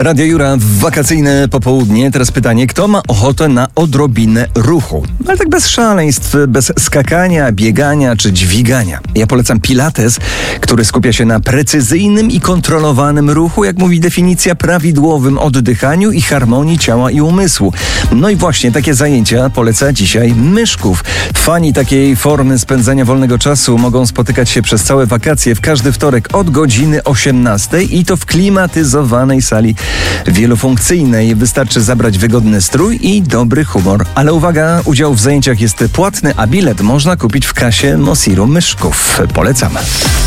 Radio Jura w wakacyjne popołudnie. Teraz pytanie, kto ma ochotę na odrobinę ruchu? Ale tak bez szaleństw, bez skakania, biegania czy dźwigania. Ja polecam pilates, który skupia się na precyzyjnym i kontrolowanym ruchu, jak mówi definicja, prawidłowym oddychaniu i harmonii ciała i umysłu. No i właśnie takie zajęcia poleca dzisiaj Myszków. Fani takiej formy spędzania wolnego czasu mogą spotykać się przez całe wakacje w każdy wtorek od godziny 18 i to w klimatyzowanej sali wielofunkcyjnej. Wystarczy zabrać wygodny strój i dobry humor. Ale uwaga, udział w zajęciach jest płatny, a bilet można kupić w kasie Mosiru Myszków. Polecam.